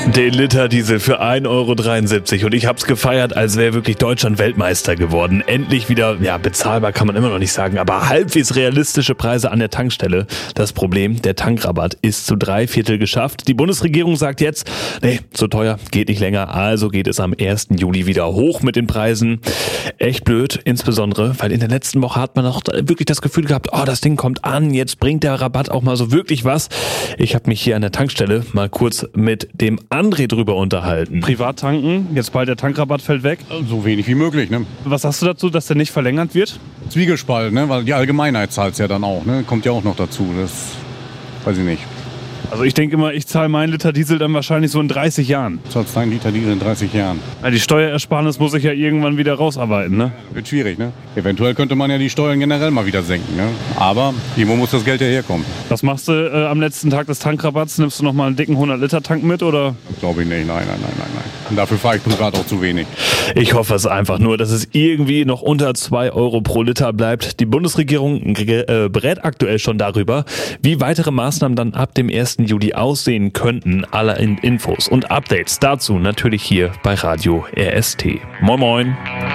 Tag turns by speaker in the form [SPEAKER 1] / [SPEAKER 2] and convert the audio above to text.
[SPEAKER 1] Den Liter Diesel für 1,73 € und ich hab's gefeiert, als wäre wirklich Deutschland Weltmeister geworden. Endlich wieder, bezahlbar kann man immer noch nicht sagen, aber halbwegs realistische Preise an der Tankstelle. Das Problem, der Tankrabatt ist zu 3/4 geschafft. Die Bundesregierung sagt jetzt, nee, so teuer, geht nicht länger, also geht es am 1. Juli wieder hoch mit den Preisen. Echt blöd, insbesondere, weil in der letzten Woche hat man auch wirklich das Gefühl gehabt, das Ding kommt an, jetzt bringt der Rabatt auch mal so wirklich was. Ich habe mich hier an der Tankstelle mal kurz mit dem André drüber unterhalten.
[SPEAKER 2] Privat tanken, jetzt bald der Tankrabatt fällt weg.
[SPEAKER 3] So wenig wie möglich, ne?
[SPEAKER 2] Was sagst du dazu, dass der nicht verlängert wird?
[SPEAKER 3] Zwiegespalt, ne? Weil die Allgemeinheit zahlt es ja dann auch, ne? Kommt ja auch noch dazu, das weiß ich nicht.
[SPEAKER 2] Also ich denke immer, ich zahle meinen Liter Diesel dann wahrscheinlich so in 30 Jahren.
[SPEAKER 3] Du zahlst deinen Liter Diesel in 30 Jahren.
[SPEAKER 2] Ja, die Steuerersparnis muss ich ja irgendwann wieder rausarbeiten, ne?
[SPEAKER 3] Wird schwierig, ne? Eventuell könnte man ja die Steuern generell mal wieder senken, ne? Aber irgendwo muss das Geld ja herkommen.
[SPEAKER 2] Was machst du am letzten Tag des Tankrabatts? Nimmst du noch mal einen dicken 100-Liter-Tank mit, oder?
[SPEAKER 3] Glaube ich nicht, nein. Und dafür fahre ich privat auch zu wenig.
[SPEAKER 1] Ich hoffe es einfach nur, dass es irgendwie noch unter 2 € pro Liter bleibt. Die Bundesregierung berät aktuell schon darüber, wie weitere Maßnahmen dann ab dem 1. Juli aussehen könnten. Alle Infos und Updates dazu natürlich hier bei Radio RST. Moin Moin.